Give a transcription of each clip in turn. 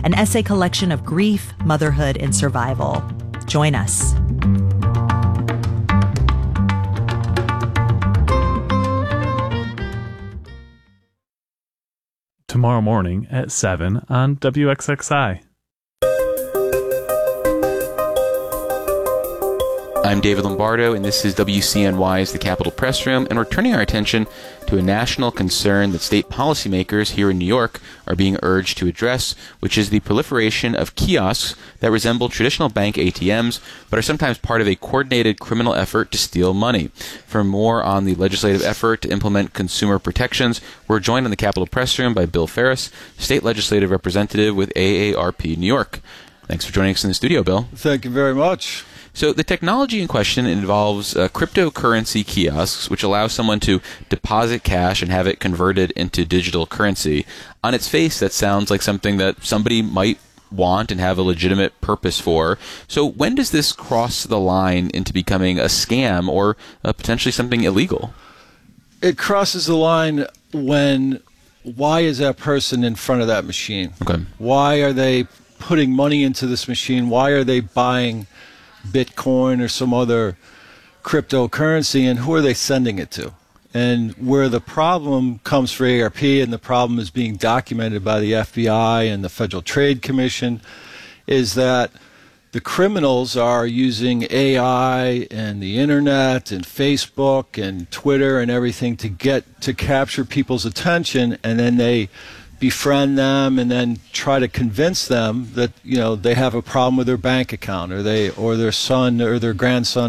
an essay collection of grief, motherhood, and survival. Join us. Tomorrow morning at 7 on WXXI. I'm David Lombardo, and this is WCNY's The Capitol Press Room, and we're turning our attention to a national concern that state policymakers here in New York are being urged to address, which is the proliferation of kiosks that resemble traditional bank ATMs, but are sometimes part of a coordinated criminal effort to steal money. For more on the legislative effort to implement consumer protections, we're joined in the Capitol Press Room by Bill Ferris, state legislative representative with AARP New York. Thanks for joining us in the studio, Bill. Thank you very much. So the technology in question involves cryptocurrency kiosks, which allow someone to deposit cash and have it converted into digital currency. On its face, that sounds like something that somebody might want and have a legitimate purpose for. So when does this cross the line into becoming a scam or potentially something illegal? It crosses the line when, why is that person in front of that machine? Okay. Why are they putting money into this machine? Why are they buying Bitcoin or some other cryptocurrency, and who are they sending it to? And where the problem comes for AARP, and the problem is being documented by the FBI and the Federal Trade Commission, is that the criminals are using AI and the internet and Facebook and Twitter and everything to capture people's attention, and then they befriend them and then try to convince them that, you know, they have a problem with their bank account, or their son or their grandson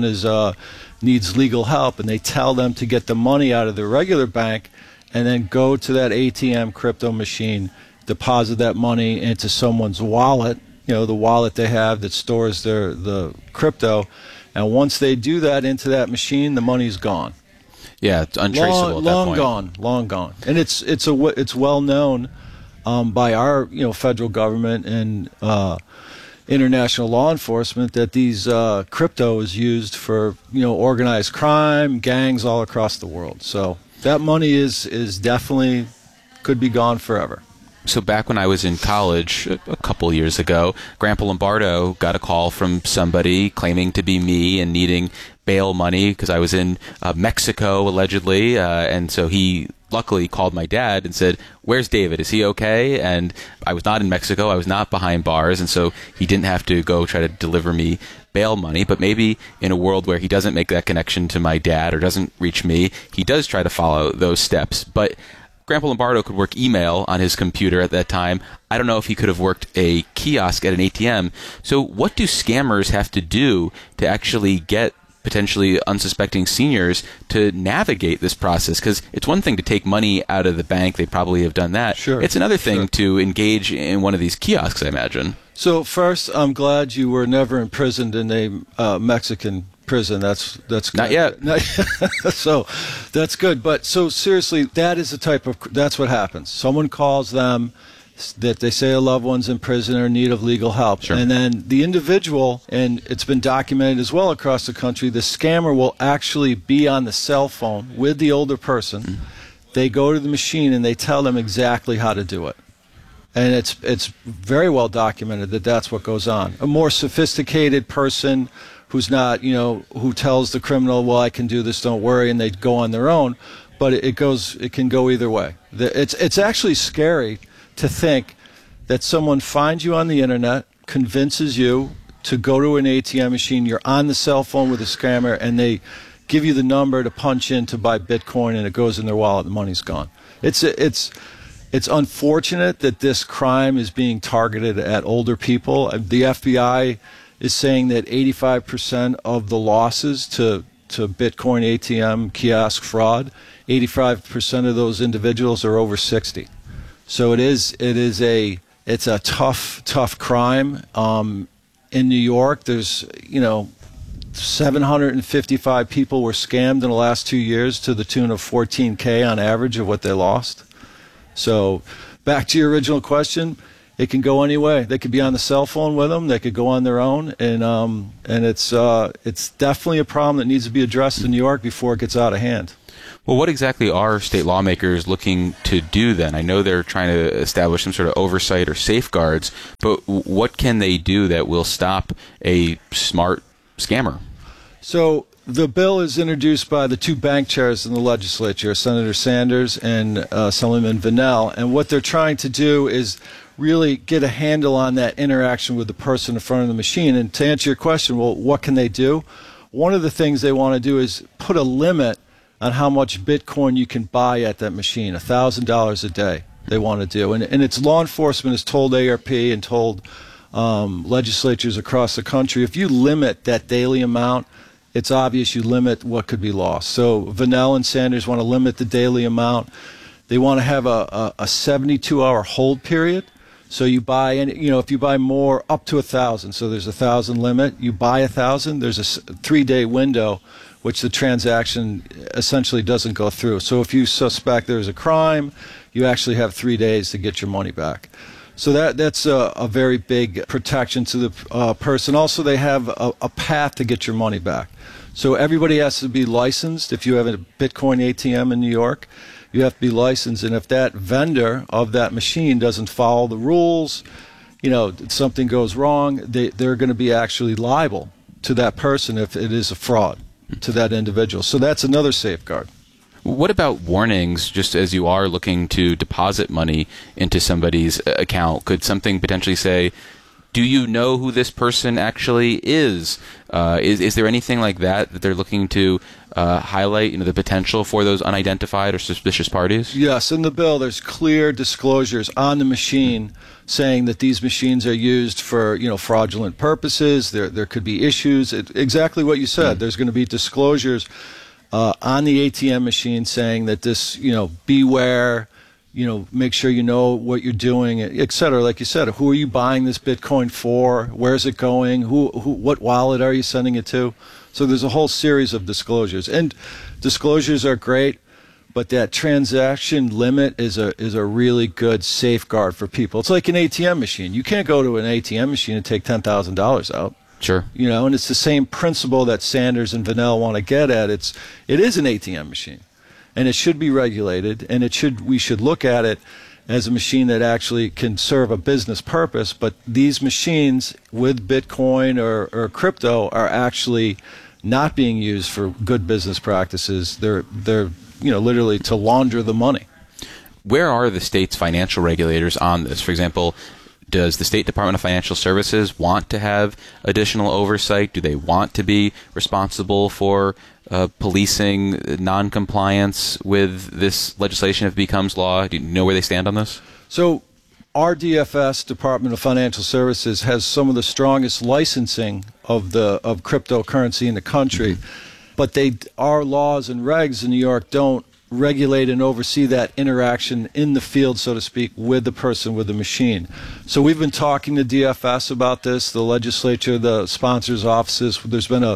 needs legal help, and they tell them to get the money out of their regular bank and then go to that ATM crypto machine, deposit that money into someone's wallet, you know, the wallet they have that stores the crypto, and once they do that into that machine, the money's gone. Yeah, it's untraceable at that point. Long gone. And it's well known by our federal government and international law enforcement that these crypto is used for organized crime, gangs all across the world. So that money is definitely could be gone forever. So back when I was in college a couple years ago, Grandpa Lombardo got a call from somebody claiming to be me and needing bail money because I was in Mexico, allegedly. And so he luckily called my dad and said, "Where's David? Is he okay?" And I was not in Mexico. I was not behind bars. And so he didn't have to go try to deliver me bail money. But maybe in a world where he doesn't make that connection to my dad or doesn't reach me, he does try to follow those steps. But Grandpa Lombardo could work email on his computer at that time. I don't know if he could have worked a kiosk at an ATM. So what do scammers have to do to actually get potentially unsuspecting seniors to navigate this process? Because it's one thing to take money out of the bank. They probably have done that. Sure. It's another thing to engage in one of these kiosks, I imagine. So first, I'm glad you were never imprisoned in a Mexican prison. That's good. Not yet. So that's good. But so seriously, that's what happens. Someone calls them that they say a loved one's in prison or in need of legal help. Sure. And then the individual, and it's been documented as well across the country, the scammer will actually be on the cell phone with the older person. Mm-hmm. They go to the machine and they tell them exactly how to do it. And it's very well documented that that's what goes on. A more sophisticated person who's not, who tells the criminal, "Well, I can do this, don't worry," and they go on their own. But it can go either way. It's actually scary to think that someone finds you on the internet, convinces you to go to an ATM machine, you're on the cell phone with a scammer, and they give you the number to punch in to buy Bitcoin, and it goes in their wallet, the money's gone. It's unfortunate that this crime is being targeted at older people. The FBI is saying that 85% of the losses to Bitcoin ATM kiosk fraud, 85% of those individuals are over 60. So it's a tough crime. In New York, there's 755 people were scammed in the last 2 years to the tune of $14K on average of what they lost. So back to your original question, it can go any way. They could be on the cell phone with them. They could go on their own, and it's definitely a problem that needs to be addressed in New York before it gets out of hand. Well, what exactly are state lawmakers looking to do then? I know they're trying to establish some sort of oversight or safeguards, but what can they do that will stop a smart scammer? So the bill is introduced by the two bank chairs in the legislature, Senator Sanders and Assemblyman Vennell, and what they're trying to do is really get a handle on that interaction with the person in front of the machine. And to answer your question, well, what can they do? One of the things they want to do is put a limit on how much Bitcoin you can buy at that machine, $1,000 a day they want to do. And it's law enforcement has told AARP and told legislatures across the country, if you limit that daily amount, it's obvious you limit what could be lost. So Vennell and Sanders want to limit the daily amount. They want to have a 72-hour hold period. So you buy, if you buy more up to 1,000, so there's 1,000 limit, you buy 1,000, there's a 3-day window which the transaction essentially doesn't go through. So if you suspect there's a crime, you actually have 3 days to get your money back. So that's a very big protection to the person. Also, they have a path to get your money back. So everybody has to be licensed. If you have a Bitcoin ATM in New York, you have to be licensed. And if that vendor of that machine doesn't follow the rules, something goes wrong, they're going to be actually liable to that person if it is a fraud to that individual. So that's another safeguard. What about warnings, just as you are looking to deposit money into somebody's account? Could something potentially say, do you know who this person actually is? Is there anything like that they're looking to highlight, the potential for those unidentified or suspicious parties? Yes, in the bill there's clear disclosures on the machine saying that these machines are used for fraudulent purposes. There could be issues. Exactly what you said. There's going to be disclosures on the ATM machine saying that this, beware, make sure you know what you're doing, et cetera. Like you said, who are you buying this Bitcoin for? Where's it going? What wallet are you sending it to? So there's a whole series of disclosures. And disclosures are great, but that transaction limit is a really good safeguard for people. It's like an ATM machine. You can't go to an ATM machine and take $10,000 out. Sure. And it's the same principle that Sanders and Vennell want to get at. It is an ATM machine, and it should be regulated, and we should look at it as a machine that actually can serve a business purpose. But these machines with Bitcoin or crypto are actually not being used for good business practices. They're literally to launder the money. Where are the state's financial regulators on this? For example, does the State Department of Financial Services want to have additional oversight? Do they want to be responsible for policing non-compliance with this legislation if it becomes law? Do you know where they stand on this? So our DFS, Department of Financial Services, has some of the strongest licensing of cryptocurrency in the country, but our laws and regs in New York don't regulate and oversee that interaction in the field, so to speak, with the person with the machine. So we've been talking to DFS about this, the legislature, the sponsors' offices. There's been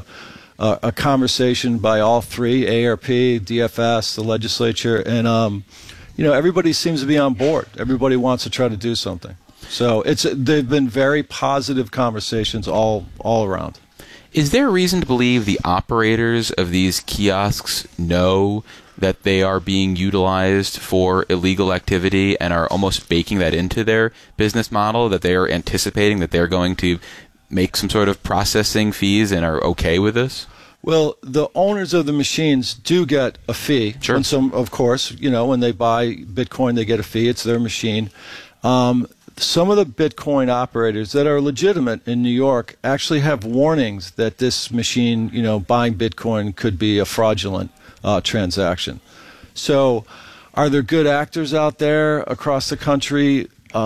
a conversation by all three, AARP, DFS, the legislature, and everybody seems to be on board. Everybody wants to try to do something. So they've been very positive conversations all around. Is there a reason to believe the operators of these kiosks know that they are being utilized for illegal activity and are almost baking that into their business model, that they are anticipating that they're going to make some sort of processing fees and are okay with this? Well, the owners of the machines do get a fee. Sure. And of course, when they buy Bitcoin, they get a fee. It's their machine. Some of the Bitcoin operators that are legitimate in New York actually have warnings that this machine, buying Bitcoin could be a fraudulent transaction. So are there good actors out there across the country?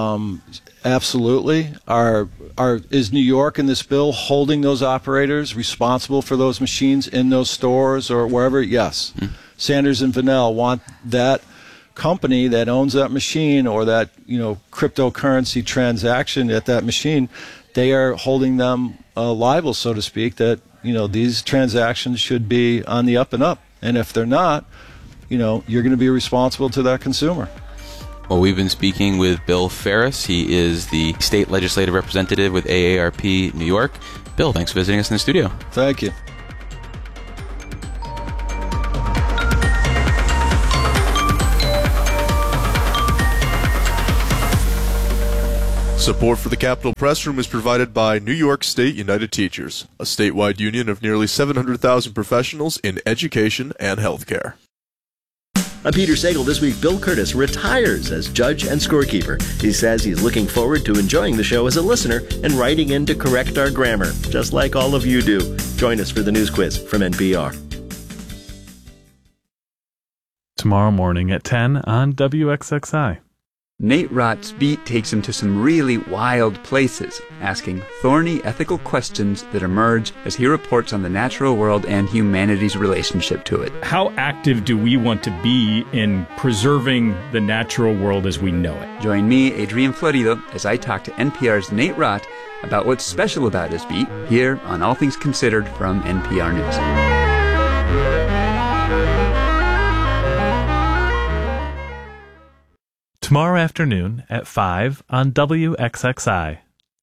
Absolutely. Is New York in this bill holding those operators responsible for those machines in those stores or wherever? Yes. Sanders and Vennell want that company that owns that machine or that cryptocurrency transaction at that machine, they are holding them liable, so to speak, that these transactions should be on the up and up. And if they're not, you're going to be responsible to that consumer. Well, we've been speaking with Bill Ferris. He is the state legislative representative with AARP New York. Bill, thanks for visiting us in the studio. Thank you. Support for the Capitol Press Room is provided by New York State United Teachers, a statewide union of nearly 700,000 professionals in education and healthcare. I'm Peter Sagal. This week, Bill Curtis retires as judge and scorekeeper. He says he's looking forward to enjoying the show as a listener and writing in to correct our grammar, just like all of you do. Join us for the news quiz from NPR. Tomorrow morning at 10 on WXXI. Nate Rott's beat takes him to some really wild places, asking thorny ethical questions that emerge as he reports on the natural world and humanity's relationship to it. How active do we want to be in preserving the natural world as we know it? Join me, Adrian Florido, as I talk to NPR's Nate Rott about what's special about his beat here on All Things Considered from NPR News. Tomorrow afternoon at 5 on WXXI.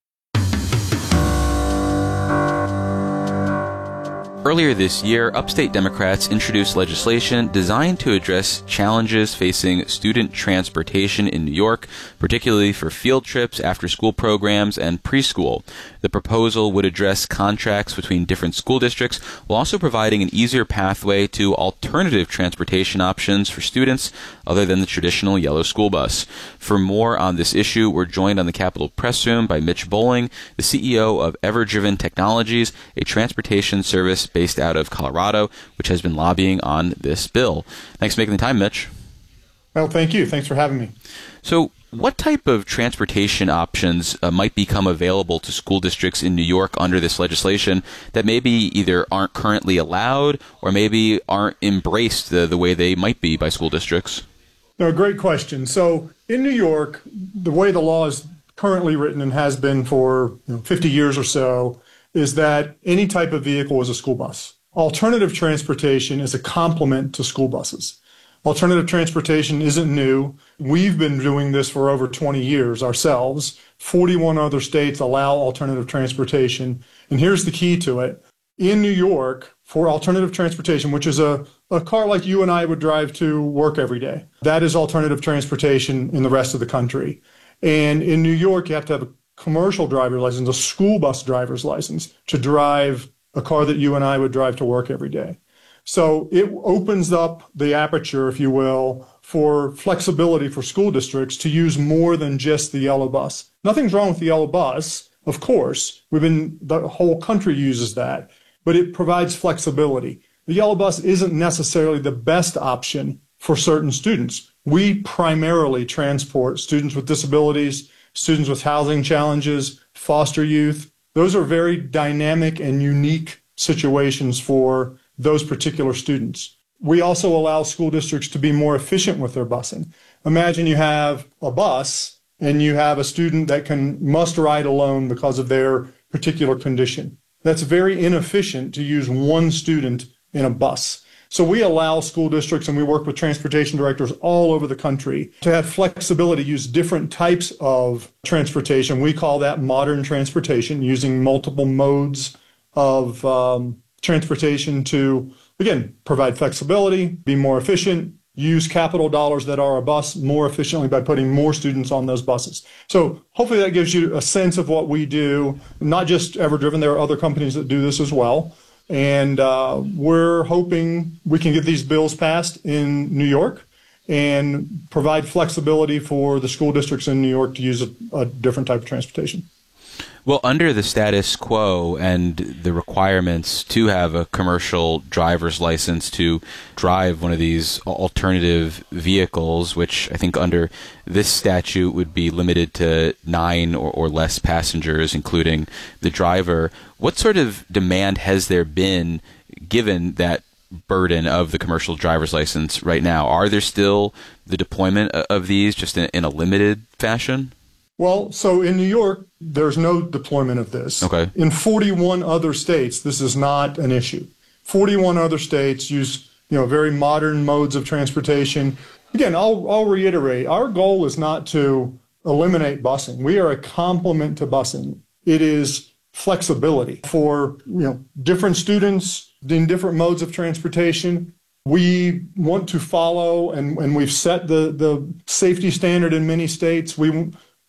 Earlier this year, upstate Democrats introduced legislation designed to address challenges facing student transportation in New York, particularly for field trips, after-school programs, and preschool. The proposal would address contracts between different school districts while also providing an easier pathway to alternative transportation options for students other than the traditional yellow school bus. For more on this issue, we're joined on the Capitol Press Room by Mitch Bowling, the CEO of Everdriven Technologies, a transportation service based out of Colorado, which has been lobbying on this bill. Thanks for making the time, Mitch. Well, thank you. Thanks for having me. So, what type of transportation options might become available to school districts in New York under this legislation that maybe either aren't currently allowed or maybe aren't embraced the way they might be by school districts? No, great question. So, in New York, the way the law is currently written and has been for 50 years or so is that any type of vehicle is a school bus. Alternative transportation is a complement to school buses. Alternative transportation isn't new. We've been doing this for over 20 years ourselves. 41 other states allow alternative transportation. And here's the key to it. In New York, for alternative transportation, which is a car like you and I would drive to work every day, that is alternative transportation in the rest of the country. And in New York, you have to have a commercial driver's license, a school bus driver's license, to drive a car that you and I would drive to work every day. So it opens up the aperture, if you will, for flexibility for school districts to use more than just the yellow bus. Nothing's wrong with the yellow bus, of course. The whole country uses that, but it provides flexibility. The yellow bus isn't necessarily the best option for certain students. We primarily transport students with disabilities, students with housing challenges, foster youth. Those are very dynamic and unique situations for those particular students. We also allow school districts to be more efficient with their busing. Imagine you have a bus and you have a student that must ride alone because of their particular condition. That's very inefficient to use one student in a bus. So we allow school districts, and we work with transportation directors all over the country, to have flexibility, use different types of transportation. We call that modern transportation, using multiple modes of transportation to, again, provide flexibility, be more efficient, use capital dollars that are a bus more efficiently by putting more students on those buses. So hopefully that gives you a sense of what we do. Not just Everdriven, there are other companies that do this as well. And we're hoping we can get these bills passed in New York and provide flexibility for the school districts in New York to use a different type of transportation. Well, under the status quo and the requirements to have a commercial driver's license to drive one of these alternative vehicles, which I think under this statute would be limited to 9 or less passengers, including the driver, what sort of demand has there been given that burden of the commercial driver's license right now? Are there still the deployment of these just in a limited fashion? Well, so in New York, there's no deployment of this. Okay. In 41 other states, this is not an issue. 41 other states use, very modern modes of transportation. Again, I'll reiterate, our goal is not to eliminate busing. We are a complement to busing. It is flexibility for, different students in different modes of transportation. We want to follow, and we've set the safety standard in many states.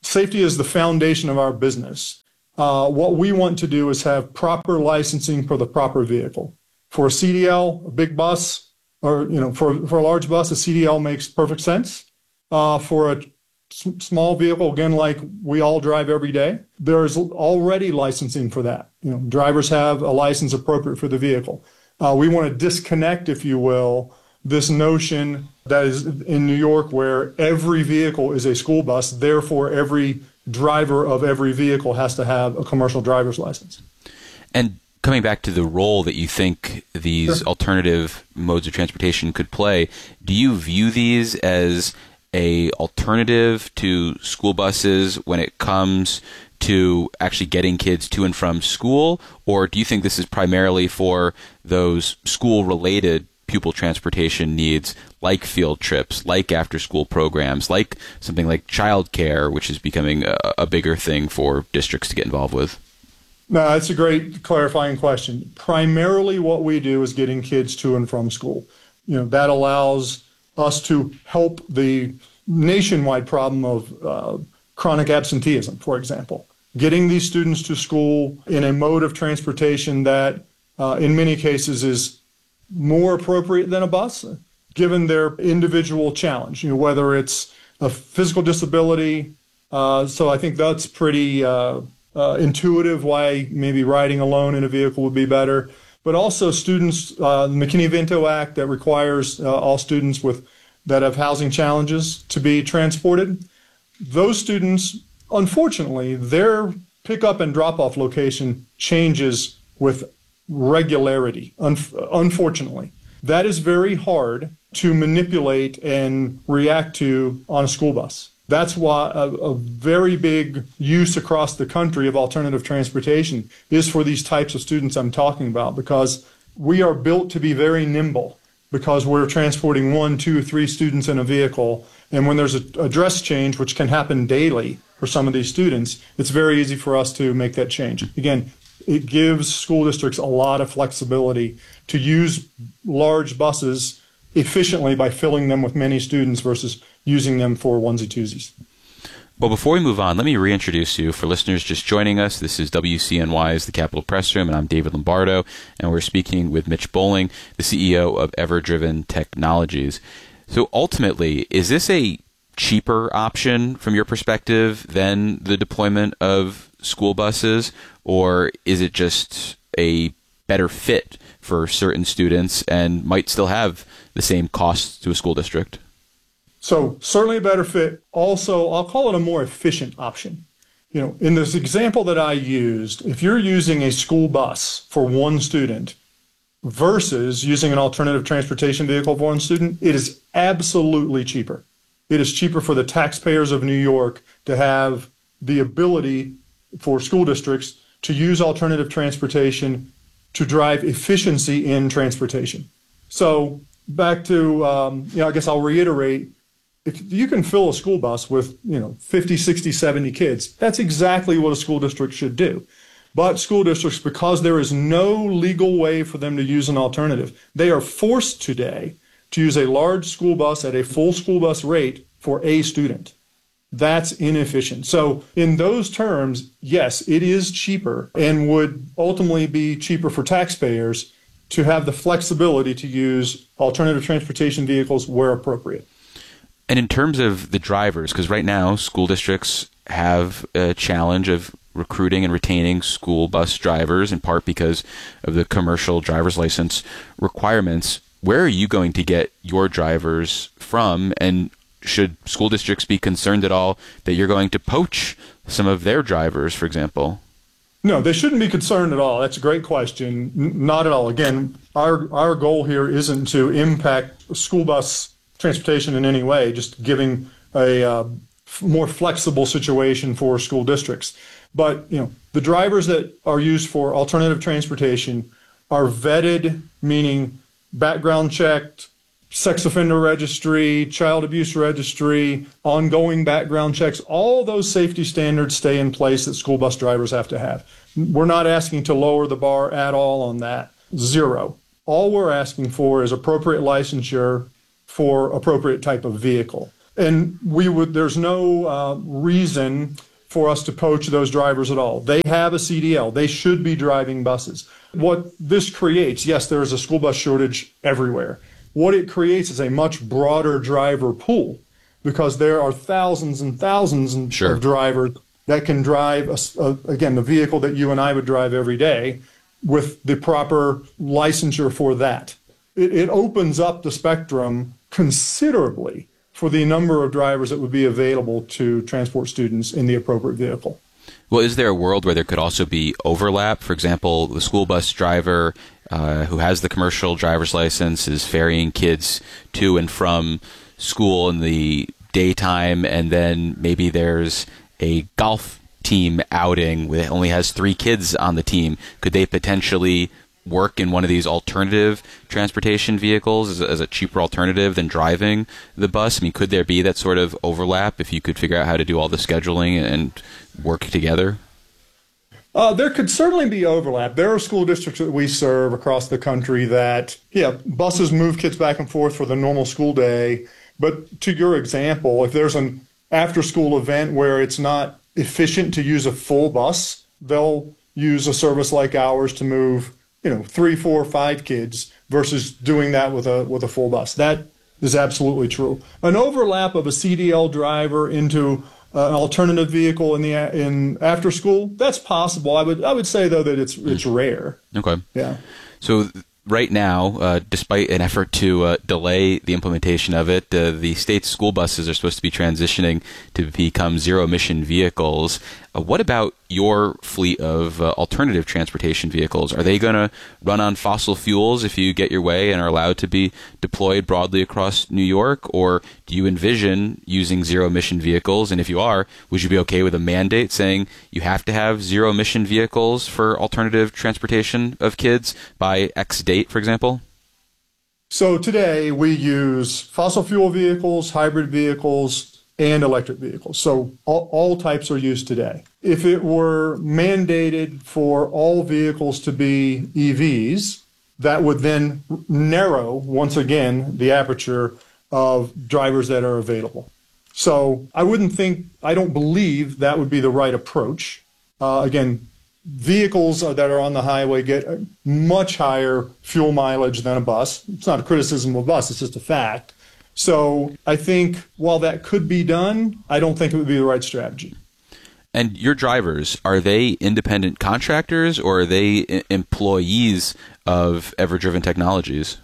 safety is the foundation of our business. What we want to do is have proper licensing for the proper vehicle. For a CDL, a big bus, or for a large bus, a CDL makes perfect sense. For a small vehicle, again, like we all drive every day, there's already licensing for that. Drivers have a license appropriate for the vehicle. We want to disconnect, if you will, this notion that is in New York where every vehicle is a school bus, therefore every driver of every vehicle has to have a commercial driver's license. And coming back to the role that you think these Sure. alternative modes of transportation could play, do you view these as a alternative to school buses when it comes to actually getting kids to and from school? Or do you think this is primarily for those school-related pupil transportation needs, like field trips, like after-school programs, like something like childcare, which is becoming a bigger thing for districts to get involved with? No, that's a great clarifying question. Primarily what we do is getting kids to and from school. That allows us to help the nationwide problem of chronic absenteeism, for example. Getting these students to school in a mode of transportation that in many cases is more appropriate than a bus, given their individual challenge, whether it's a physical disability. So I think that's pretty intuitive why maybe riding alone in a vehicle would be better. But also students, the McKinney-Vento Act that requires all students that have housing challenges to be transported. Those students, unfortunately, their pickup and drop-off location changes with regularity, unfortunately. That is very hard to manipulate and react to on a school bus. That's why a very big use across the country of alternative transportation is for these types of students I'm talking about, because we are built to be very nimble because we're transporting 1, 2, 3 students in a vehicle. And when there's a dress change, which can happen daily for some of these students, it's very easy for us to make that change. Again, it gives school districts a lot of flexibility to use large buses efficiently by filling them with many students versus using them for onesie-twosies. Well, before we move on, let me reintroduce you. For listeners just joining us, this is WCNY's The Capitol Press Room, and I'm David Lombardo, and we're speaking with Mitch Bowling, the CEO of EverDriven Technologies. So ultimately, is this a cheaper option from your perspective than the deployment of school buses, or is it just a better fit for certain students and might still have the same costs to a school district? So certainly a better fit. Also, I'll call it a more efficient option. In this example that I used, if you're using a school bus for one student versus using an alternative transportation vehicle for one student, it is absolutely cheaper. It is cheaper for the taxpayers of New York to have the ability for school districts to use alternative transportation to drive efficiency in transportation. So back to, I guess I'll reiterate, if you can fill a school bus with, 50, 60, 70 kids, that's exactly what a school district should do. But school districts, because there is no legal way for them to use an alternative, they are forced today to use a large school bus at a full school bus rate for a student. That's inefficient. So in those terms, yes, it is cheaper and would ultimately be cheaper for taxpayers to have the flexibility to use alternative transportation vehicles where appropriate. And in terms of the drivers, because right now school districts have a challenge of recruiting and retaining school bus drivers, in part because of the commercial driver's license requirements. Where are you going to get your drivers from? And should school districts be concerned at all that you're going to poach some of their drivers, for example? No, they shouldn't be concerned at all. That's a great question. Not at all. Again, our goal here isn't to impact school bus transportation in any way, just giving a more flexible situation for school districts. But, the drivers that are used for alternative transportation are vetted, meaning background checked, sex offender registry, child abuse registry, ongoing background checks. All those safety standards stay in place that school bus drivers have to have. We're not asking to lower the bar at all on that. Zero. All we're asking for is appropriate licensure for appropriate type of vehicle. And there's no reason for us to poach those drivers at all. They have a CDL. They should be driving buses. What this creates, yes, there is a school bus shortage everywhere. What it creates is a much broader driver pool, because there are thousands and thousands of drivers that can drive, again, the vehicle that you and I would drive every day with the proper licensure for that. It opens up the spectrum considerably for the number of drivers that would be available to transport students in the appropriate vehicle. Well, is there a world where there could also be overlap? For example, the school bus driver who has the commercial driver's license is ferrying kids to and from school in the daytime, and then maybe there's a golf team outing that only has 3 kids on the team. Could they potentially work in one of these alternative transportation vehicles as a cheaper alternative than driving the bus? I mean, could there be that sort of overlap if you could figure out how to do all the scheduling and work together? There could certainly be overlap. There are school districts that we serve across the country that, buses move kids back and forth for the normal school day. But to your example, if there's an after-school event where it's not efficient to use a full bus, they'll use a service like ours to move 3, 4, 5 kids versus doing that with a full bus. That is absolutely true. An overlap of a CDL driver into an alternative vehicle in after school, that's possible. I would say though that it's rare. Okay. Yeah. So right now, despite an effort to delay the implementation of it, the state's school buses are supposed to be transitioning to become zero-emission vehicles. What about your fleet of alternative transportation vehicles? Are they going to run on fossil fuels if you get your way and are allowed to be deployed broadly across New York? Or do you envision using zero-emission vehicles? And if you are, would you be okay with a mandate saying you have to have zero-emission vehicles for alternative transportation of kids by X date, for example? So today we use fossil fuel vehicles, hybrid vehicles, and electric vehicles. So all types are used today. If it were mandated for all vehicles to be EVs, that would then narrow, once again, the aperture of drivers that are available. So I don't believe that would be the right approach. Again, vehicles that are on the highway get a much higher fuel mileage than a bus. It's not a criticism of a bus, it's just a fact. So I think while that could be done, I don't think it would be the right strategy. And your drivers, are they independent contractors or are they employees of EverDriven Technologies?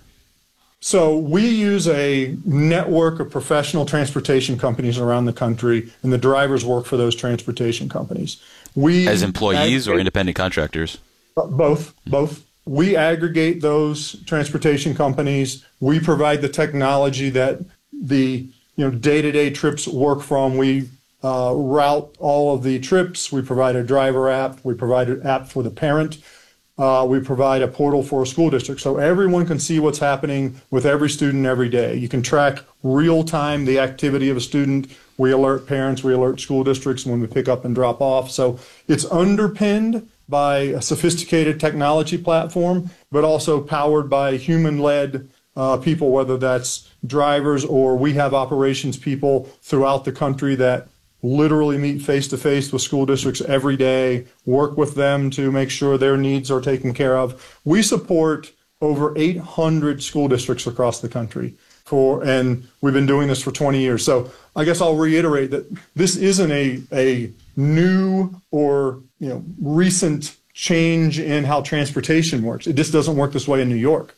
So we use a network of professional transportation companies around the country, and the drivers work for those transportation companies. As employees or independent contractors? Both. We aggregate those transportation companies. We provide the technology that the day-to-day trips work from. We route all of the trips. We provide a driver app. We provide an app for the parent. We provide a portal for a school district. So everyone can see what's happening with every student every day. You can track real-time the activity of a student. We alert parents. We alert school districts when we pick up and drop off. So it's underpinned by a sophisticated technology platform, but also powered by human-led people, whether that's drivers or we have operations people throughout the country that literally meet face-to-face with school districts every day, work with them to make sure their needs are taken care of. We support over 800 school districts across the country, and we've been doing this for 20 years. So I guess I'll reiterate that this isn't a new or recent change in how transportation works. It just doesn't work this way in New York.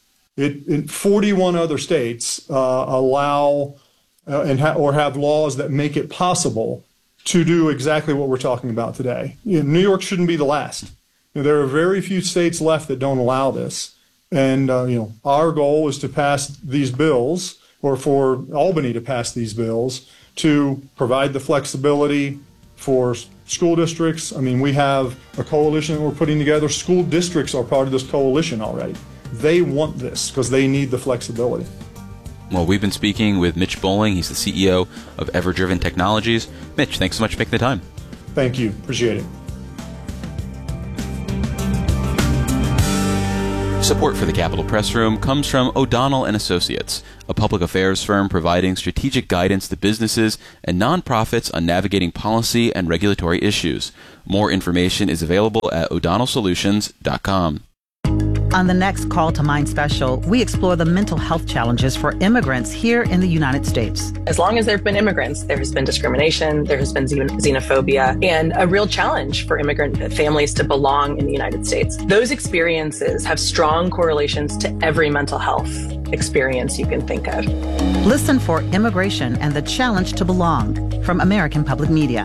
41 other states allow or have laws that make it possible to do exactly what we're talking about today. New York shouldn't be the last. There are very few states left that don't allow this. And our goal is to pass these bills, or for Albany to pass these bills, to provide the flexibility for school districts. I mean, we have a coalition that we're putting together. School districts are part of this coalition already. They want this because they need the flexibility. Well, we've been speaking with Mitch Bowling. He's the CEO of EverDriven Technologies. Mitch, thanks so much for making the time. Thank you. Appreciate it. Support for the Capitol Press Room comes from O'Donnell & Associates, a public affairs firm providing strategic guidance to businesses and nonprofits on navigating policy and regulatory issues. More information is available at o'donnellsolutions.com. On the next Call to Mind special, we explore the mental health challenges for immigrants here in the United States. As long as there have been immigrants, there has been discrimination, there has been xenophobia, and a real challenge for immigrant families to belong in the United States. Those experiences have strong correlations to every mental health experience you can think of. Listen for Immigration and the Challenge to Belong from American Public Media.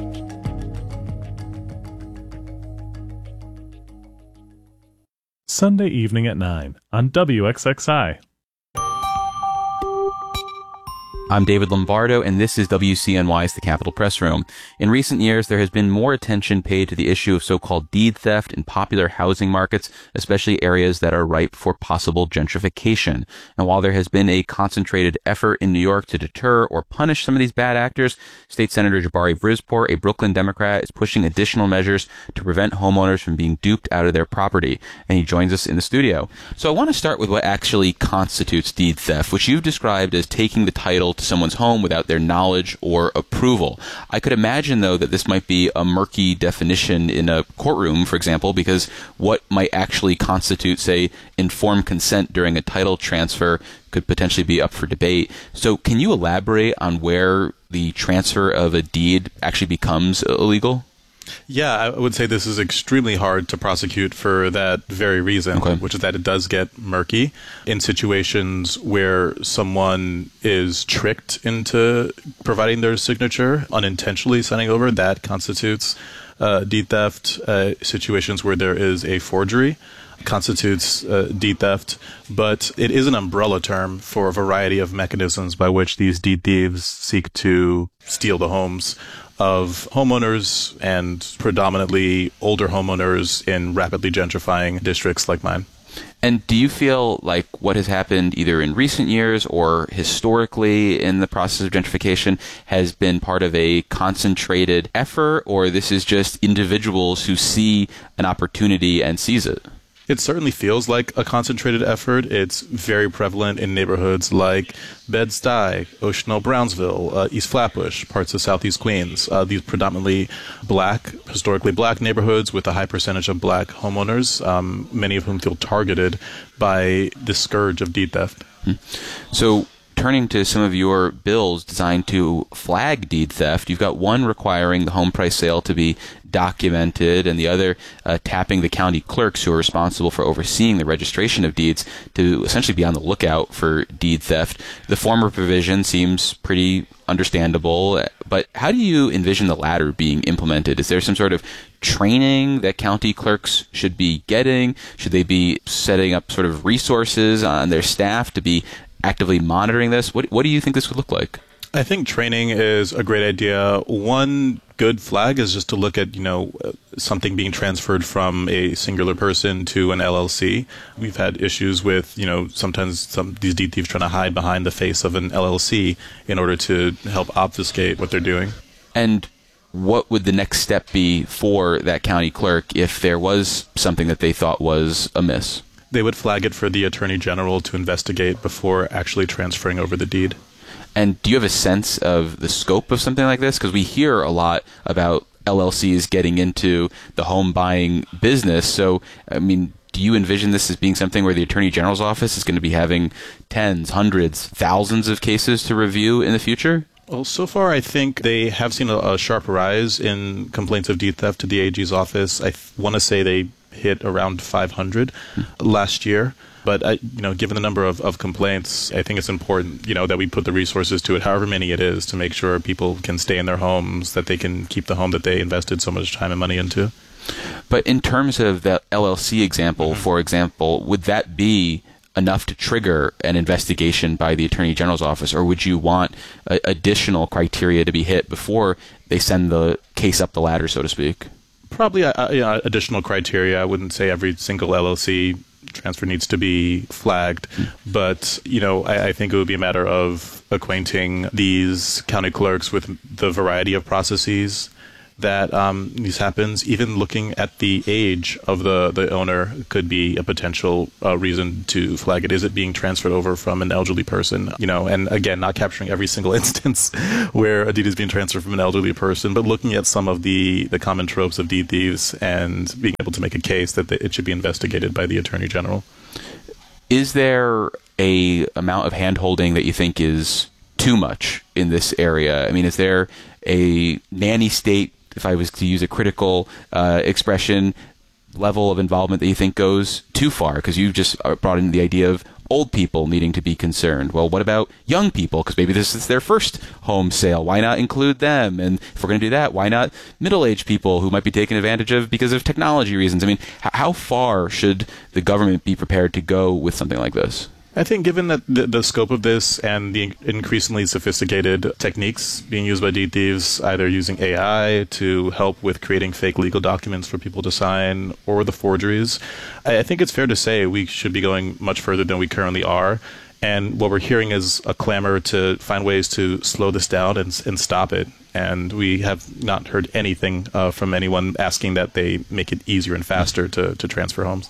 Sunday evening at 9 on WXXI. I'm David Lombardo, and this is WCNY's The Capitol Press Room. In recent years, there has been more attention paid to the issue of so-called deed theft in popular housing markets, especially areas that are ripe for possible gentrification. And while there has been a concentrated effort in New York to deter or punish some of these bad actors, State Senator Jabari Brisport, a Brooklyn Democrat, is pushing additional measures to prevent homeowners from being duped out of their property. And he joins us in the studio. So I want to start with what actually constitutes deed theft, which you've described as taking the title to someone's home without their knowledge or approval. I could imagine, though, that this might be a murky definition in a courtroom, for example, because what might actually constitute, say, informed consent during a title transfer could potentially be up for debate. So can you elaborate on where the transfer of a deed actually becomes illegal? Yeah, I would say this is extremely hard to prosecute for that very reason, which is that it does get murky in situations where someone is tricked into providing their signature, unintentionally signing over. That constitutes deed theft. Situations where there is a forgery constitutes deed theft, but it is an umbrella term for a variety of mechanisms by which these deed thieves seek to steal the homes of homeowners, and predominantly older homeowners in rapidly gentrifying districts like mine. And do you feel like what has happened either in recent years or historically in the process of gentrification has been part of a concentrated effort, or this is just individuals who see an opportunity and seize it? It certainly feels like a concentrated effort. It's very prevalent in neighborhoods like Bed-Stuy, Ocean Hill, Brownsville, East Flatbush, parts of Southeast Queens. These predominantly historically black neighborhoods with a high percentage of black homeowners, many of whom feel targeted by the scourge of deed theft. So, turning to some of your bills designed to flag deed theft, you've got one requiring the home price sale to be documented, and the other tapping the county clerks who are responsible for overseeing the registration of deeds to essentially be on the lookout for deed theft. The former provision seems pretty understandable, but how do you envision the latter being implemented? Is there some sort of training that county clerks should be getting? Should they be setting up sort of resources on their staff to be actively monitoring this? What do you think this would look like? I think training is a great idea. One good flag is just to look at, something being transferred from a singular person to an LLC. We've had issues with, sometimes these deed thieves trying to hide behind the face of an LLC in order to help obfuscate what they're doing. And what would the next step be for that county clerk if there was something that they thought was amiss? They would flag it for the Attorney General to investigate before actually transferring over the deed. And do you have a sense of the scope of something like this? Because we hear a lot about LLCs getting into the home buying business. So, do you envision this as being something where the Attorney General's office is going to be having tens, hundreds, thousands of cases to review in the future? Well, so far, I think they have seen a sharp rise in complaints of deed theft to the AG's office. I want to say they hit around 500 last year. But, given the number of complaints, I think it's important, that we put the resources to it, however many it is, to make sure people can stay in their homes, that they can keep the home that they invested so much time and money into. But in terms of the LLC example, for example, would that be enough to trigger an investigation by the Attorney General's office, or would you want additional criteria to be hit before they send the case up the ladder, so to speak? Probably additional criteria. I wouldn't say every single LLC transfer needs to be flagged, but I think it would be a matter of acquainting these county clerks with the variety of processes that this happens. Even looking at the age of the owner could be a potential reason to flag it. Is it being transferred over from an elderly person? And again, not capturing every single instance where a deed is being transferred from an elderly person, but looking at some of the common tropes of deed thieves and being able to make a case that it should be investigated by the Attorney General. Is there a amount of hand-holding that you think is too much in this area? I mean, is there a nanny state, if I was to use a critical expression, level of involvement that you think goes too far? Because you just brought in the idea of old people needing to be concerned. Well, what about young people? Because maybe this is their first home sale. Why not include them? And if we're going to do that, why not middle-aged people who might be taken advantage of because of technology reasons? I mean, how far should the government be prepared to go with something like this? I think given that the scope of this and the increasingly sophisticated techniques being used by deed thieves, either using AI to help with creating fake legal documents for people to sign or the forgeries, I think it's fair to say we should be going much further than we currently are. And what we're hearing is a clamor to find ways to slow this down and stop it. And we have not heard anything from anyone asking that they make it easier and faster to transfer homes.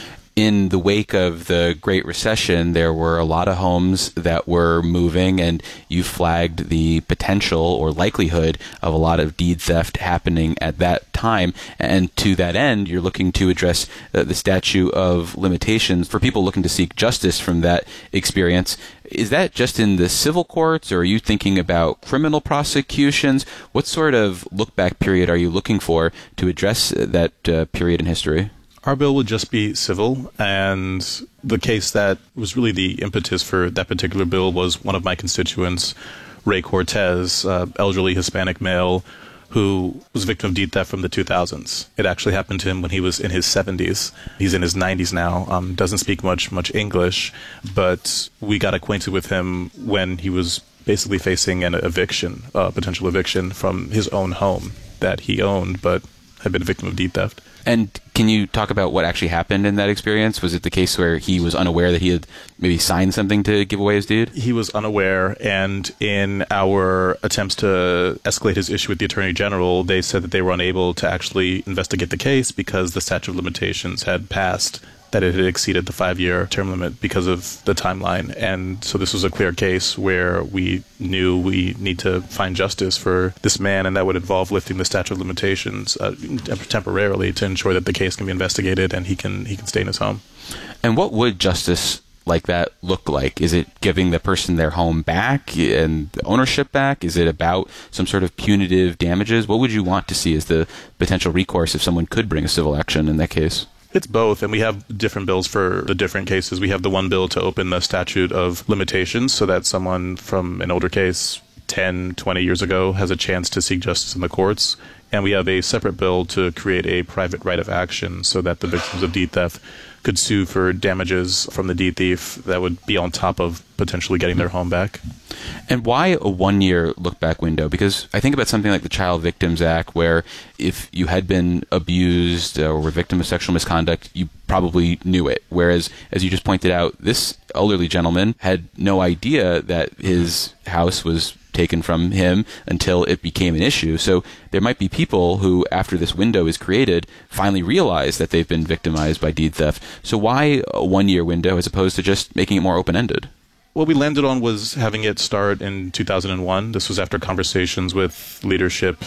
In the wake of the Great Recession, there were a lot of homes that were moving, and you flagged the potential or likelihood of a lot of deed theft happening at that time. And to that end, you're looking to address the statute of limitations for people looking to seek justice from that experience. Is that just in the civil courts, or are you thinking about criminal prosecutions? What sort of look-back period are you looking for to address that period in history? Our bill would just be civil, and the case that was really the impetus for that particular bill was one of my constituents, Ray Cortez, elderly Hispanic male who was a victim of deed theft from the 2000s. It actually happened to him when he was in his 70s. He's in his 90s now, doesn't speak much English, but we got acquainted with him when he was basically facing an eviction, potential eviction from his own home that he owned, but had been a victim of deed theft. And can you talk about what actually happened in that experience? Was it the case where he was unaware that he had maybe signed something to give away his deed? He was unaware, and in our attempts to escalate his issue with the Attorney General, they said that they were unable to actually investigate the case because the statute of limitations had passed, that it had exceeded the 5-year term limit because of the timeline. And so this was a clear case where we knew we need to find justice for this man, and that would involve lifting the statute of limitations temporarily to ensure that the case can be investigated and he can stay in his home. And what would justice like that look like? Is it giving the person their home back and the ownership back? Is it about some sort of punitive damages? What would you want to see as the potential recourse if someone could bring a civil action in that case? It's both, and we have different bills for the different cases. We have the one bill to open the statute of limitations so that someone from an older case 10, 20 years ago has a chance to seek justice in the courts. And we have a separate bill to create a private right of action so that the victims of deed theft could sue for damages from the deed thief that would be on top of potentially getting their home back. And why a 1-year look-back window? Because I think about something like the Child Victims Act, where if you had been abused or were a victim of sexual misconduct, you probably knew it. Whereas, as you just pointed out, this elderly gentleman had no idea that his house was taken from him until it became an issue. So there might be people who, after this window is created, finally realize that they've been victimized by deed theft. So why a 1-year window as opposed to just making it more open-ended? What we landed on was having it start in 2001. This was after conversations with leadership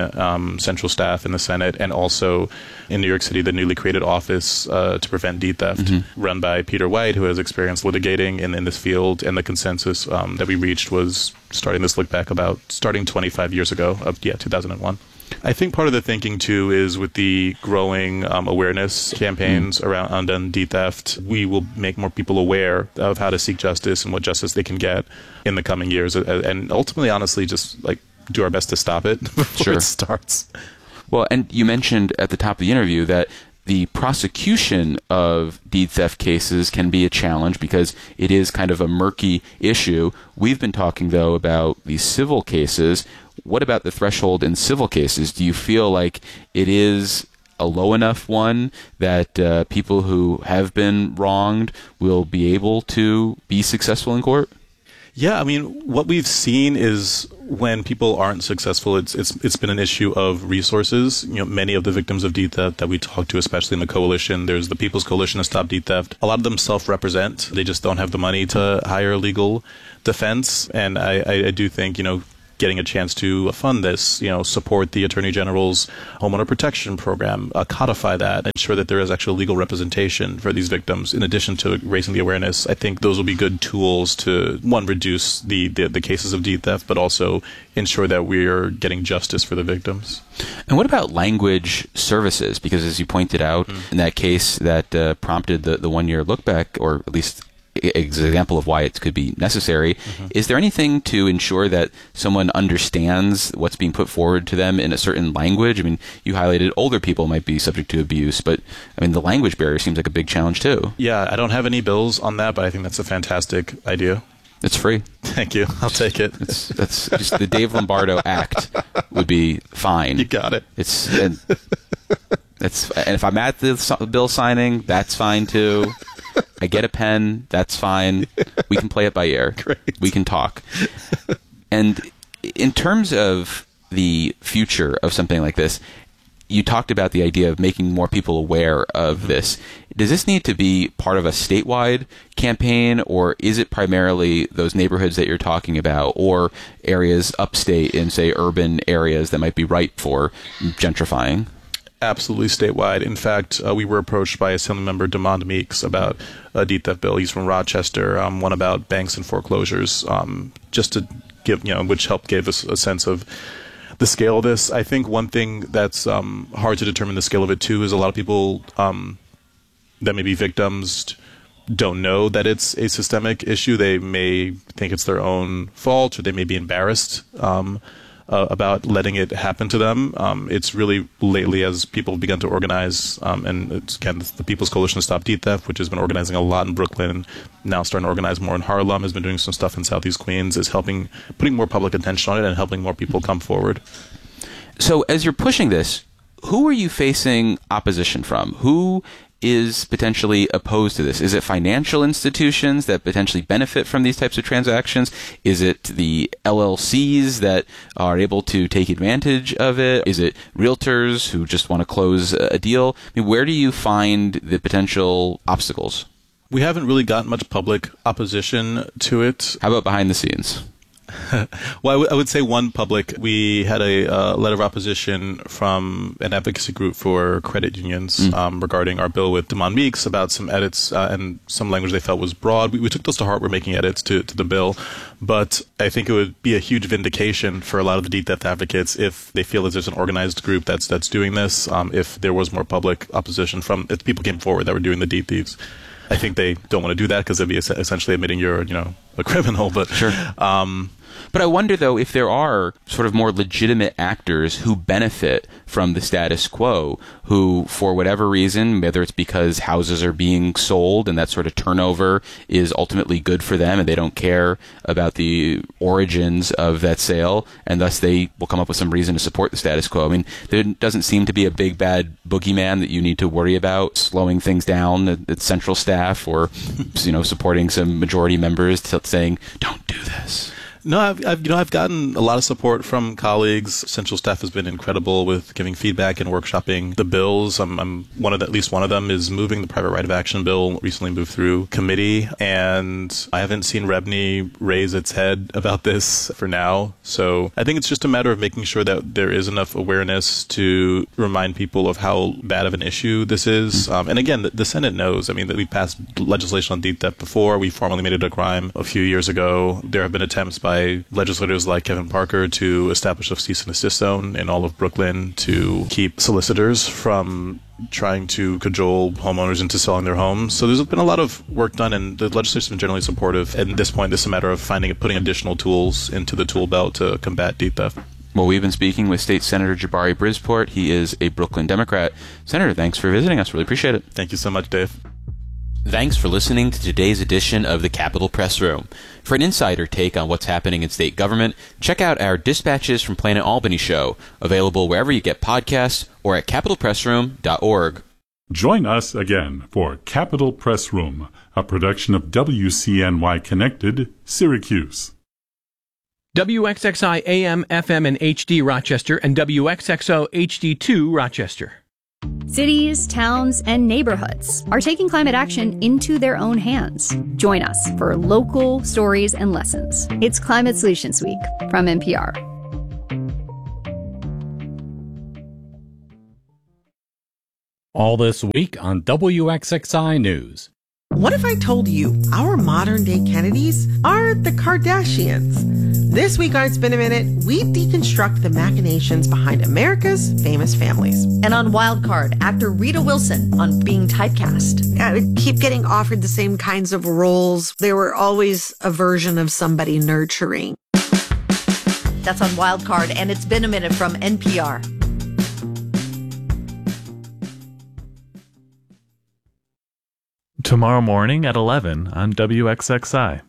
and central staff in the Senate, and also in New York City, the newly created Office to Prevent Deed Theft, run by Peter White, who has experience litigating in this field. And the consensus that we reached was starting this look back about starting 25 years ago of 2001. I think part of the thinking, too, is with the growing awareness campaigns around undone deed theft, we will make more people aware of how to seek justice and what justice they can get in the coming years. And ultimately, honestly, just like do our best to stop it before it starts. Well, and you mentioned at the top of the interview that the prosecution of deed theft cases can be a challenge because it is kind of a murky issue. We've been talking, though, about these civil cases. What about the threshold in civil cases? Do you feel like it is a low enough one that people who have been wronged will be able to be successful in court? Yeah, I mean, what we've seen is when people aren't successful, it's been an issue of resources. Many of the victims of deed theft that we talk to, especially in the coalition, there's the People's Coalition to Stop Deed Theft. A lot of them self-represent. They just don't have the money to hire legal defense. And I do think, getting a chance to fund this, support the Attorney General's homeowner protection program, codify that, ensure that there is actual legal representation for these victims, in addition to raising the awareness. I think those will be good tools to, one, reduce the cases of deed theft, but also ensure that we are getting justice for the victims. And what about language services? Because as you pointed out, in that case that prompted the one-year look back, or at least example of why it could be necessary. Is there anything to ensure that someone understands what's being put forward to them in a certain language? I mean, you highlighted older people might be subject to abuse, but I mean, the language barrier seems like a big challenge too. Yeah, I don't have any bills on that, but I think that's a fantastic idea. It's free. Thank you. I'll take it. That's just the Dave Lombardo Act would be fine. You got it. And if I'm at the bill signing, that's fine too. I get a pen, that's fine. We can play it by ear. Great. We can talk. And in terms of the future of something like this, you talked about the idea of making more people aware of this. Does this need to be part of a statewide campaign, or is it primarily those neighborhoods that you're talking about, or areas upstate in, say, urban areas that might be ripe for gentrifying? Absolutely statewide. In fact, we were approached by Assemblymember Demond Meeks about a deed theft bill. He's from Rochester, one about banks and foreclosures, just to give, which helped give us a sense of the scale of this. I think one thing that's hard to determine the scale of it too is a lot of people that may be victims don't know that it's a systemic issue. They may think it's their own fault, or they may be embarrassed about letting it happen to them. It's really lately, as people have begun to organize, and it's, again, the People's Coalition to Stop Deed Theft, which has been organizing a lot in Brooklyn and now starting to organize more in Harlem, has been doing some stuff in Southeast Queens, is putting more public attention on it and helping more people come forward. So as you're pushing this, who are you facing opposition from? Who is potentially opposed to this? Is it financial institutions that potentially benefit from these types of transactions? Is it the LLCs that are able to take advantage of it? Is it realtors who just want to close a deal? I mean, where do you find the potential obstacles? We haven't really gotten much public opposition to it. How about behind the scenes? Well, I would say one public. We had a letter of opposition from an advocacy group for credit unions regarding our bill with Demond Meeks about some edits and some language they felt was broad. We took those to heart. We're making edits to the bill. But I think it would be a huge vindication for a lot of the deed theft advocates if they feel that there's an organized group that's doing this, if there was more public opposition if people came forward that were doing the deed thieves. I think they don't want to do that because they'd be essentially admitting you're, a criminal. But sure. But I wonder, though, if there are sort of more legitimate actors who benefit from the status quo, who, for whatever reason, whether it's because houses are being sold and that sort of turnover is ultimately good for them and they don't care about the origins of that sale, and thus they will come up with some reason to support the status quo. I mean, there doesn't seem to be a big bad boogeyman that you need to worry about slowing things down at central staff or, supporting some majority members saying, don't do this. No, I've gotten a lot of support from colleagues. Central staff has been incredible with giving feedback and workshopping the bills. At least one of them is moving the private right of action bill. Recently moved through committee, and I haven't seen REBNY raise its head about this for now. So I think it's just a matter of making sure that there is enough awareness to remind people of how bad of an issue this is. And again, the Senate knows. I mean, that we passed legislation on deed theft before. We formally made it a crime a few years ago. There have been attempts by legislators like Kevin Parker to establish a cease and desist zone in all of Brooklyn to keep solicitors from trying to cajole homeowners into selling their homes. So there's been a lot of work done, and the legislature's been generally supportive. And at this point, it's a matter of putting additional tools into the tool belt to combat deed theft. Well, we've been speaking with State Senator Jabari Brisport. He is a Brooklyn Democrat. Senator, thanks for visiting us. Really appreciate it. Thank you so much, Dave. Thanks for listening to today's edition of the Capitol Press Room. For an insider take on what's happening in state government, check out our Dispatches from Planet Albany show, available wherever you get podcasts or at capitolpressroom.org. Join us again for Capitol Press Room, a production of WCNY Connected, Syracuse. WXXI AM, FM, and HD Rochester, and WXXO HD2 Rochester. Cities, towns, and neighborhoods are taking climate action into their own hands. Join us for local stories and lessons. It's Climate Solutions Week from NPR. All this week on WXXI News. What if I told you our modern-day Kennedys are the Kardashians? This week on It's Been a Minute, we deconstruct the machinations behind America's famous families. And on Wildcard, actor Rita Wilson on being typecast. I would keep getting offered the same kinds of roles. They were always a version of somebody nurturing. That's on Wildcard, and It's Been a Minute from NPR. Tomorrow morning at 11 on WXXI.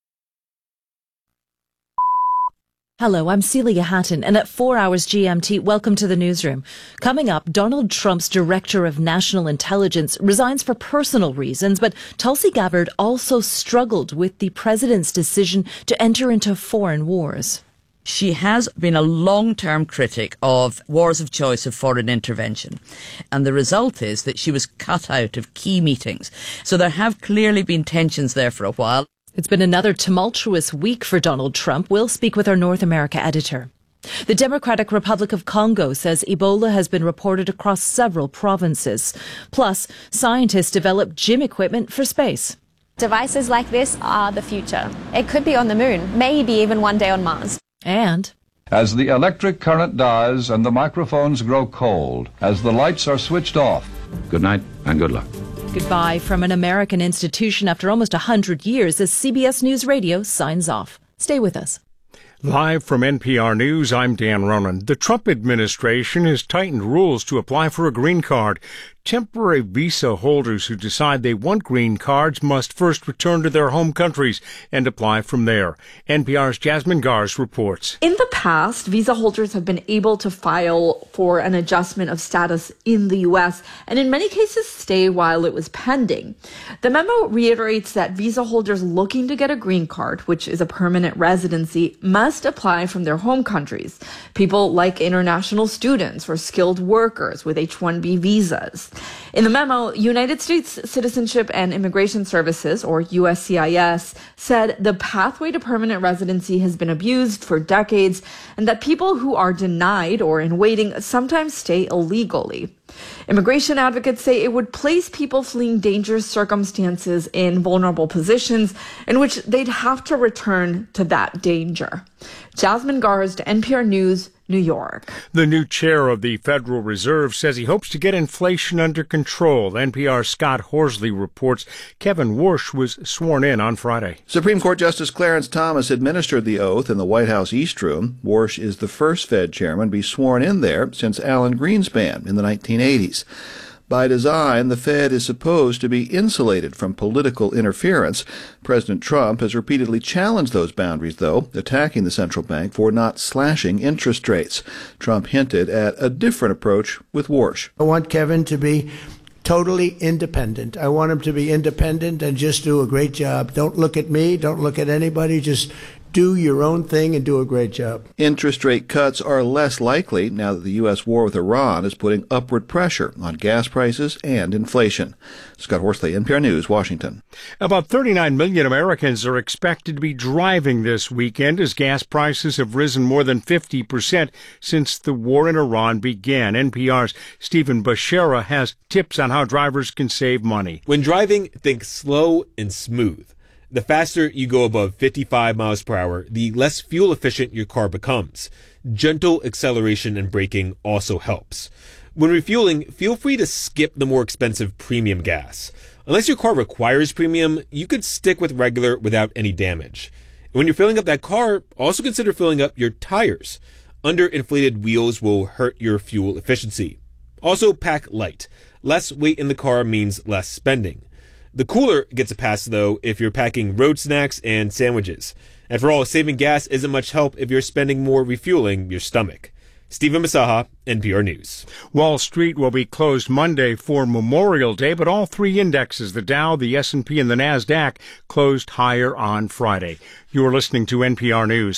Hello, I'm Celia Hatton, and at 4 hours GMT, welcome to the newsroom. Coming up, Donald Trump's Director of National Intelligence resigns for personal reasons, but Tulsi Gabbard also struggled with the president's decision to enter into foreign wars. She has been a long-term critic of wars of choice of foreign intervention. And the result is that she was cut out of key meetings. So there have clearly been tensions there for a while. It's been another tumultuous week for Donald Trump. We'll speak with our North America editor. The Democratic Republic of Congo says Ebola has been reported across several provinces. Plus, scientists develop gym equipment for space. Devices like this are the future. It could be on the moon, maybe even one day on Mars. And as the electric current dies and the microphones grow cold, as the lights are switched off, good night and good luck. Goodbye from an American institution after almost 100 years as CBS News Radio signs off. Stay with us. Live from NPR News, I'm Dan Ronan. The Trump administration has tightened rules to apply for a green card. Temporary visa holders who decide they want green cards must first return to their home countries and apply from there. NPR's Jasmine Gars reports. In the past, visa holders have been able to file for an adjustment of status in the U.S. and in many cases stay while it was pending. The memo reiterates that visa holders looking to get a green card, which is a permanent residency, must apply from their home countries. People like international students or skilled workers with H-1B visas. In the memo, United States Citizenship and Immigration Services, or USCIS, said the pathway to permanent residency has been abused for decades and that people who are denied or in waiting sometimes stay illegally. Immigration advocates say it would place people fleeing dangerous circumstances in vulnerable positions in which they'd have to return to that danger. Jasmine Gars to NPR News, New York. The new chair of the Federal Reserve says he hopes to get inflation under control. NPR's Scott Horsley reports Kevin Warsh was sworn in on Friday. Supreme Court Justice Clarence Thomas administered the oath in the White House East Room. Warsh is the first Fed chairman to be sworn in there since Alan Greenspan in the 1980s. By design, the Fed is supposed to be insulated from political interference. President Trump has repeatedly challenged those boundaries, though, attacking the central bank for not slashing interest rates. Trump hinted at a different approach with Warsh. I want Kevin to be totally independent. I want him to be independent and just do a great job. Don't look at me. Don't look at anybody. Just do your own thing and do a great job. Interest rate cuts are less likely now that the U.S. war with Iran is putting upward pressure on gas prices and inflation. Scott Horsley, NPR News, Washington. About 39 million Americans are expected to be driving this weekend as gas prices have risen more than 50% since the war in Iran began. NPR's Stephen Bashara has tips on how drivers can save money. When driving, think slow and smooth. The faster you go above 55 miles per hour, the less fuel efficient your car becomes. Gentle acceleration and braking also helps. When refueling, feel free to skip the more expensive premium gas. Unless your car requires premium, you could stick with regular without any damage. And when you're filling up that car, also consider filling up your tires. Underinflated wheels will hurt your fuel efficiency. Also, pack light. Less weight in the car means less spending. The cooler gets a pass, though, if you're packing road snacks and sandwiches. After all, saving gas isn't much help if you're spending more refueling your stomach. Stephen Masaha, NPR News. Wall Street will be closed Monday for Memorial Day, but all three indexes, the Dow, the S&P, and the NASDAQ, closed higher on Friday. You are listening to NPR News.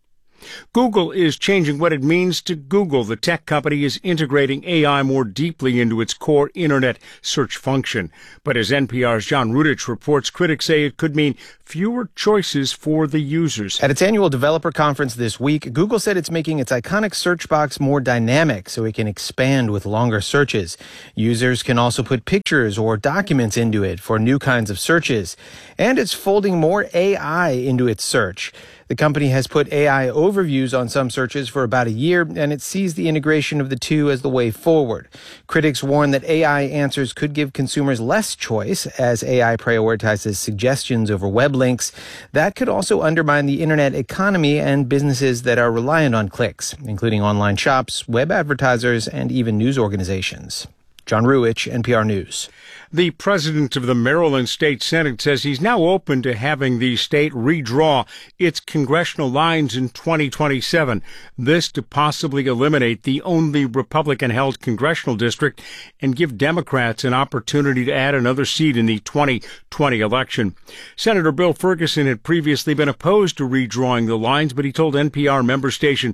Google is changing what it means to Google. The tech company is integrating AI more deeply into its core internet search function. But as NPR's John Rudich reports, critics say it could mean fewer choices for the users. At its annual developer conference this week, Google said it's making its iconic search box more dynamic so it can expand with longer searches. Users can also put pictures or documents into it for new kinds of searches. And it's folding more AI into its search. The company has put AI overviews on some searches for about a year, and it sees the integration of the two as the way forward. Critics warn that AI answers could give consumers less choice as AI prioritizes suggestions over web links. That could also undermine the internet economy and businesses that are reliant on clicks, including online shops, web advertisers, and even news organizations. John Ruwitch, NPR News. The president of the Maryland State Senate says he's now open to having the state redraw its congressional lines in 2027. This to possibly eliminate the only Republican-held congressional district and give Democrats an opportunity to add another seat in the 2020 election. Senator Bill Ferguson had previously been opposed to redrawing the lines, but he told NPR member station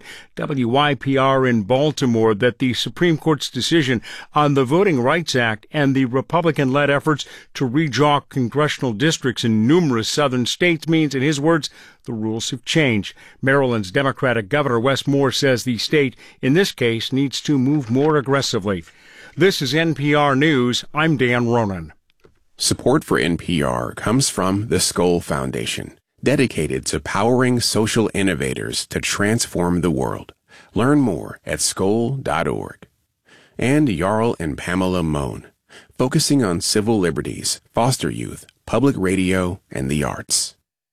WYPR in Baltimore that the Supreme Court's decision on the Voting Rights Act and the Republican-led efforts to redraw congressional districts in numerous southern states means, in his words, the rules have changed. Maryland's Democratic Governor Wes Moore says the state, in this case, needs to move more aggressively. This is NPR News. I'm Dan Ronan. Support for NPR comes from the Skoll Foundation, dedicated to powering social innovators to transform the world. Learn more at skoll.org. And Jarl and Pamela Mohn, focusing on civil liberties, foster youth, public radio, and the arts.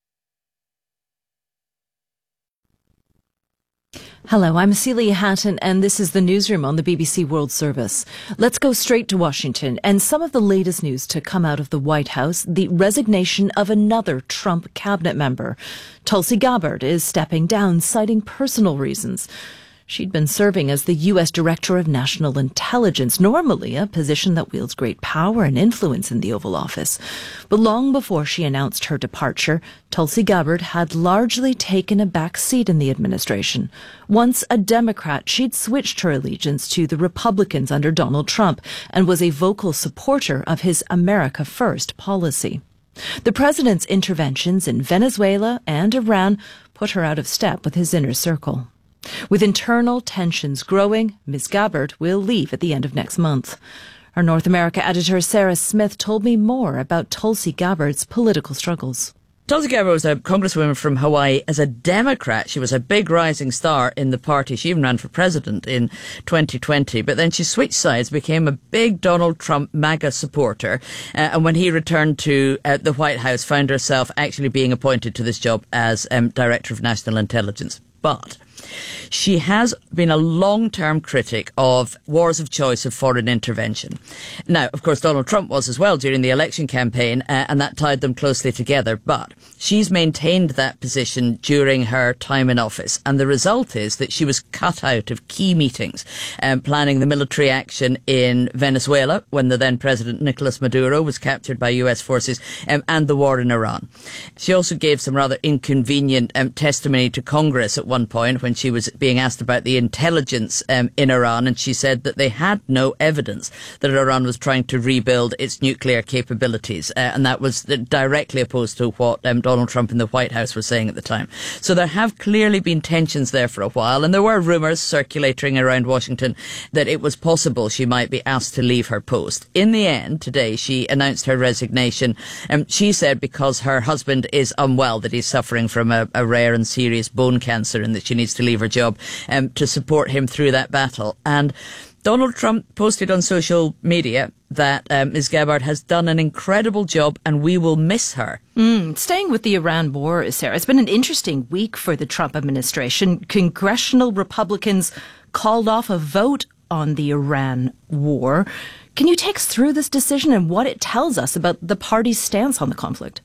Hello, I'm Celia Hatton, and this is the Newsroom on the BBC World Service. Let's go straight to Washington and some of the latest news to come out of the White House, the resignation of another Trump cabinet member. Tulsi Gabbard is stepping down, citing personal reasons. She'd been serving as the U.S. Director of National Intelligence, normally a position that wields great power and influence in the Oval Office. But long before she announced her departure, Tulsi Gabbard had largely taken a back seat in the administration. Once a Democrat, she'd switched her allegiance to the Republicans under Donald Trump and was a vocal supporter of his America First policy. The president's interventions in Venezuela and Iran put her out of step with his inner circle. With internal tensions growing, Ms. Gabbard will leave at the end of next month. Our North America editor Sarah Smith told me more about Tulsi Gabbard's political struggles. Tulsi Gabbard was a congresswoman from Hawaii. As a Democrat, she was a big rising star in the party. She even ran for president in 2020. But then she switched sides, became a big Donald Trump MAGA supporter. And when he returned to the White House, found herself actually being appointed to this job as Director of National Intelligence. But she has been a long-term critic of wars of choice of foreign intervention. Now, of course, Donald Trump was as well during the election campaign, and that tied them closely together. But she's maintained that position during her time in office. And the result is that she was cut out of key meetings, planning the military action in Venezuela when the then President Nicolas Maduro was captured by US forces, and the war in Iran. She also gave some rather inconvenient testimony to Congress at one point when she was being asked about the intelligence in Iran, and she said that they had no evidence that Iran was trying to rebuild its nuclear capabilities, and that was directly opposed to what Donald Trump and the White House were saying at the time. So there have clearly been tensions there for a while, and there were rumours circulating around Washington that it was possible she might be asked to leave her post. In the end, today, she announced her resignation. She said because her husband is unwell, that he's suffering from a rare and serious bone cancer, and that she needs to leave her job to support him through that battle. And Donald Trump posted on social media that Ms. Gabbard has done an incredible job and we will miss her. Staying with the Iran war, Sarah, it's been an interesting week for the Trump administration. Congressional Republicans called off a vote on the Iran war. Can you take us through this decision and what it tells us about the party's stance on the conflict?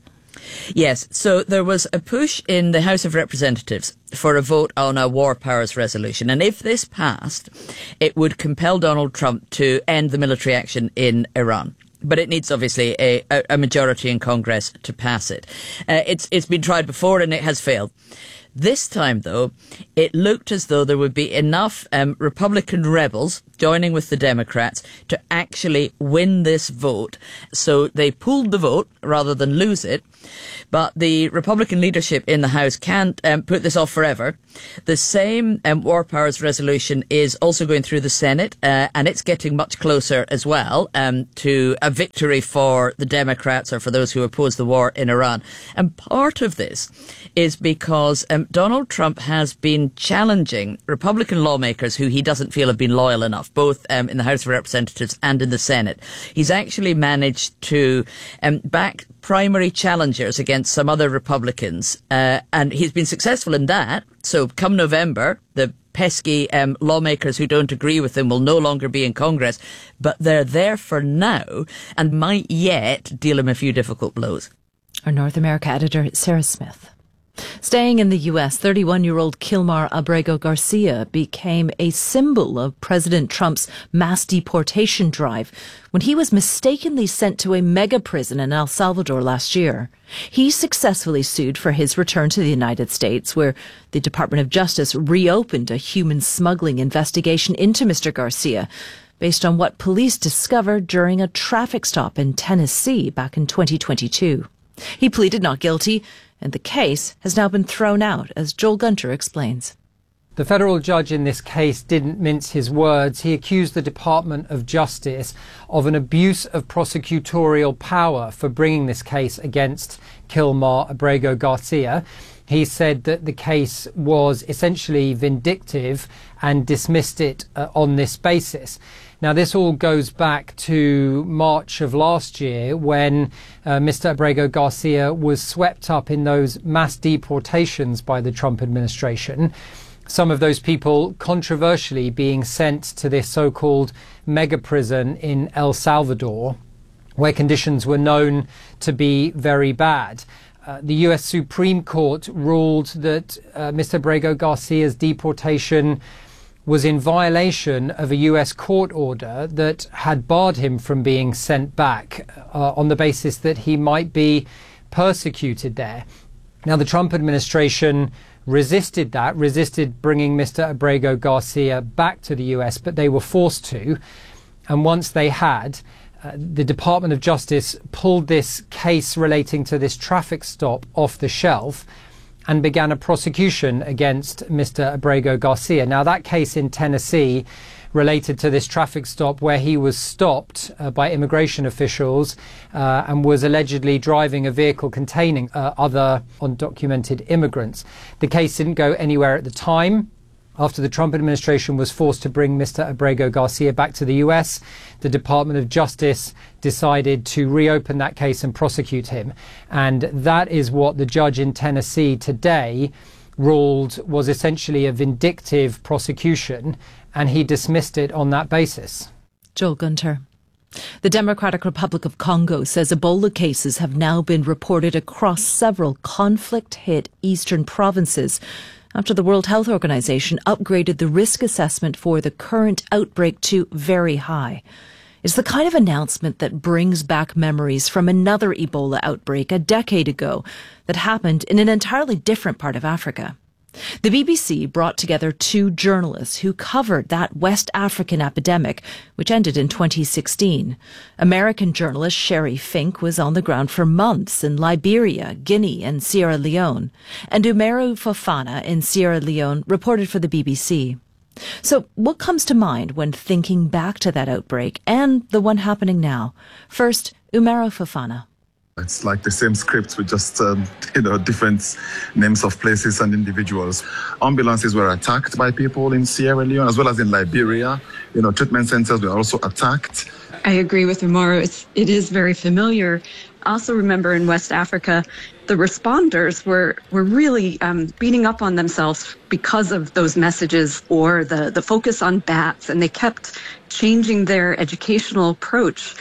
Yes, so there was a push in the House of Representatives for a vote on a war powers resolution. And if this passed, it would compel Donald Trump to end the military action in Iran. But it needs, obviously, a majority in Congress to pass it. It's been tried before and it has failed. This time, though, it looked as though there would be enough Republican rebels joining with the Democrats to actually win this vote. So they pooled the vote rather than lose it. But the Republican leadership in the House can't put this off forever. The same war powers resolution is also going through the Senate, and it's getting much closer as well to a victory for the Democrats or for those who oppose the war in Iran. And part of this is because Donald Trump has been challenging Republican lawmakers who he doesn't feel have been loyal enough, both in the House of Representatives and in the Senate. He's actually managed to back primary challengers against some other Republicans, and he's been successful in that. So come November, the pesky lawmakers who don't agree with him will no longer be in Congress, but they're there for now and might yet deal him a few difficult blows. Our North America editor, Sarah Smith. Staying in the U.S., 31-year-old Kilmar Abrego Garcia became a symbol of President Trump's mass deportation drive when he was mistakenly sent to a mega prison in El Salvador last year. He successfully sued for his return to the United States, where the Department of Justice reopened a human smuggling investigation into Mr. Garcia, based on what police discovered during a traffic stop in Tennessee back in 2022. He pleaded not guilty, and the case has now been thrown out, as Joel Gunter explains. The federal judge in this case didn't mince his words. He accused the Department of Justice of an abuse of prosecutorial power for bringing this case against Kilmar Abrego Garcia. He said that the case was essentially vindictive and dismissed it on this basis. Now, this all goes back to March of last year when Mr. Abrego Garcia was swept up in those mass deportations by the Trump administration. Some of those people controversially being sent to this so-called mega prison in El Salvador, where conditions were known to be very bad. The U.S. Supreme Court ruled that Mr. Abrego Garcia's deportation was in violation of a U.S. court order that had barred him from being sent back on the basis that he might be persecuted there. Now, the Trump administration resisted bringing Mr. Abrego Garcia back to the U.S., but they were forced to. And once they had, the Department of Justice pulled this case relating to this traffic stop off the shelf and began a prosecution against Mr. Abrego Garcia. Now, that case in Tennessee related to this traffic stop where he was stopped by immigration officials and was allegedly driving a vehicle containing other undocumented immigrants. The case didn't go anywhere at the time. After the Trump administration was forced to bring Mr. Abrego Garcia back to the U.S., the Department of Justice decided to reopen that case and prosecute him. And that is what the judge in Tennessee today ruled was essentially a vindictive prosecution, and he dismissed it on that basis. Joel Gunter. The Democratic Republic of Congo says Ebola cases have now been reported across several conflict-hit eastern provinces after the World Health Organization upgraded the risk assessment for the current outbreak to very high. It's the kind of announcement that brings back memories from another Ebola outbreak a decade ago that happened in an entirely different part of Africa. The BBC brought together two journalists who covered that West African epidemic, which ended in 2016. American journalist Sherry Fink was on the ground for months in Liberia, Guinea, and Sierra Leone, and Umaru Fofana in Sierra Leone reported for the BBC. So what comes to mind when thinking back to that outbreak and the one happening now? First, Umaru Fofana. It's like the same script with just, different names of places and individuals. Ambulances were attacked by people in Sierra Leone as well as in Liberia. Treatment centers were also attacked. I agree with Umaru. It is very familiar. Also remember in West Africa, the responders were really beating up on themselves because of those messages or the focus on bats, and they kept changing their educational approach.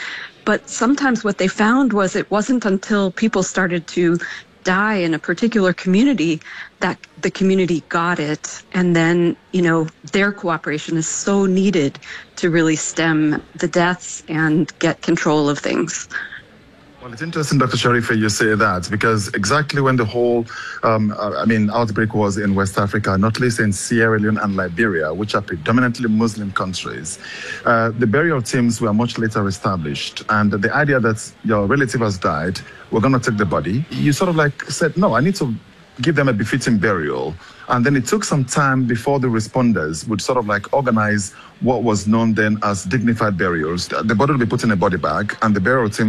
But sometimes what they found was it wasn't until people started to die in a particular community that the community got it. And then, their cooperation is so needed to really stem the deaths and get control of things. Well, it's interesting, Dr. Sharifa, you say that, because exactly when the whole, outbreak was in West Africa, not least in Sierra Leone and Liberia, which are predominantly Muslim countries, the burial teams were much later established. And the idea that your relative has died, we're going to take the body, you sort of said, no, I need to give them a befitting burial. And then it took some time before the responders would sort of organize what was known then as dignified burials. The body would be put in a body bag, and the burial team